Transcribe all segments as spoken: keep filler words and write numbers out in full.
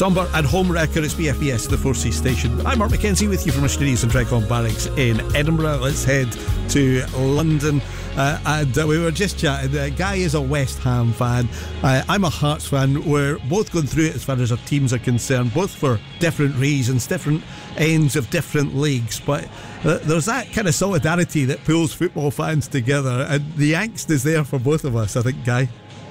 Somber and Homewrecker, it's B F B S, the four C station. I'm Mark Mackenzie with you from our studios in Trecon Barracks in Edinburgh. Let's head to London. Uh, and uh, we were just chatting. Uh, Guy is a West Ham fan. Uh, I'm a Hearts fan. We're both going through it as far as our teams are concerned, both for different reasons, different ends of different leagues. But uh, there's that kind of solidarity that pulls football fans together, and the angst is there for both of us, I think, Guy.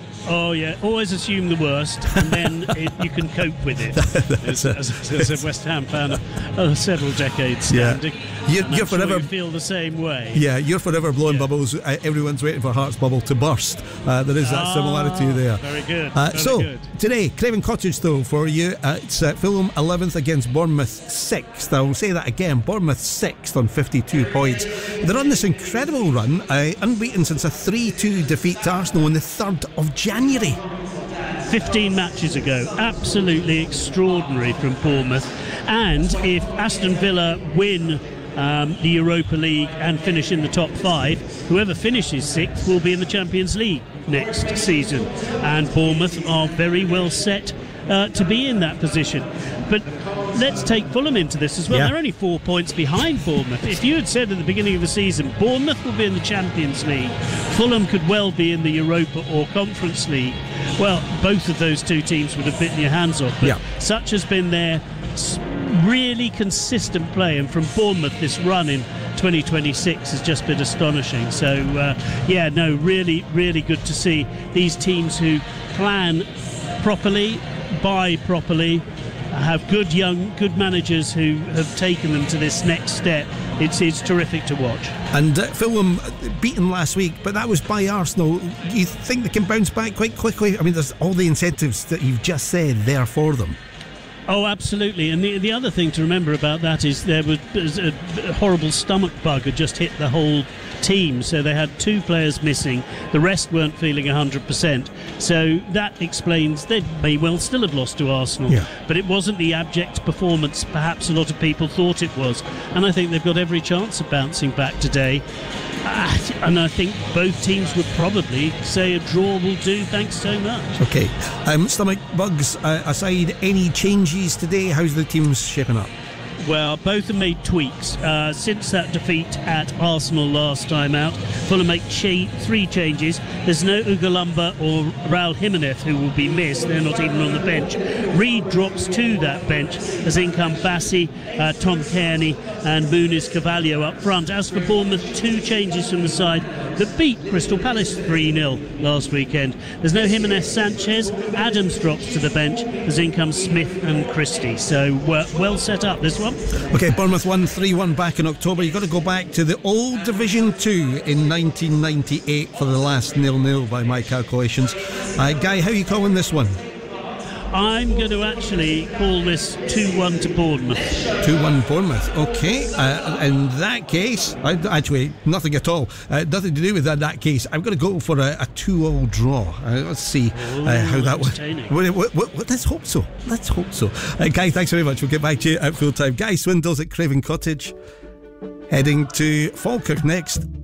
Oh yeah, always assume the worst, and then it, you can cope with it. as, as, as a West Ham fan of uh, several decades standing, yeah. you're, you're sure forever you feel the same way. Yeah, you're forever blowing yeah. bubbles. Uh, everyone's waiting for Hearts bubble to burst. Uh, there is that oh, similarity there. Very good. Uh, very so good. Today, Craven Cottage though for you. Uh, it's uh, Fulham eleventh against Bournemouth sixth. I'll say that again. Bournemouth sixth on fifty-two points. They're on this incredible run, uh, unbeaten since a three two defeat to Arsenal on the third of January. fifteen matches ago. Absolutely extraordinary from Bournemouth. And if Aston Villa win um, the Europa League and finish in the top five, whoever finishes sixth will be in the Champions League next season. And Bournemouth are very well set uh, to be in that position. But let's take Fulham into this as well. Yeah. They're only four points behind Bournemouth. If you had said at the beginning of the season Bournemouth will be in the Champions League, Fulham could well be in the Europa or Conference League, well, both of those two teams would have bitten your hands off. But yeah. such has been their really consistent play, and from Bournemouth this run in twenty twenty-six has just been astonishing. So uh, yeah, no, really, really good to see these teams who plan properly, buy properly, have good young, good managers who have taken them to this next step. It's, it's terrific to watch. And uh, Fulham beaten last week, but that was by Arsenal. Do you think they can bounce back quite quickly? I mean, there's all the incentives that you've just said there for them. Oh, absolutely. And the, the other thing to remember about that is there was, was a horrible stomach bug had just hit the whole team, so they had two players missing. The rest weren't feeling one hundred percent, so that explains they may well still have lost to Arsenal. Yeah. But it wasn't the abject performance perhaps a lot of people thought it was, and I think they've got every chance of bouncing back today. Uh, and I think both teams would probably say a draw will do. Thanks so much. Okay, um, stomach bugs uh, aside, any changes today? How's the teams shaping up? Well, both have made tweaks uh, since that defeat at Arsenal last time out. Fulham make cha- three changes. There's no Ugalamba or Raul Jimenez who will be missed. They're not even on the bench. Reed drops to that bench as in come Bassi, uh, Tom Kearney and Muniz Carvalho up front. As for Bournemouth, two changes from the side that beat Crystal Palace three nil last weekend. There's no Jimenez Sanchez. Adams drops to the bench as in come Smith and Christie. So uh, well set up this one. Okay, Bournemouth won three one back in October. You've got to go back to the old Division two in nineteen ninety-eight for the last nil-nil by my calculations. Uh, Guy, how are you calling this one? I'm going to actually call this two one to Bournemouth. two one Bournemouth, okay. Uh, in that case, I, actually, nothing at all. Uh, nothing to do with that, that case. I'm going to go for a, a two all draw. Uh, let's see uh, Ooh, how that works. Let's hope so. Let's hope so. Uh, Guy, thanks very much. We'll get back to you at full time. Guy Swindells at Craven Cottage. Heading to Falkirk next.